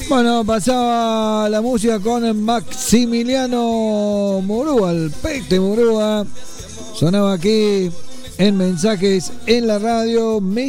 Bueno, pasaba la música con Maximiliano Murúa, el Pete Murúa. Sonaba aquí en Mensajes en la Radio.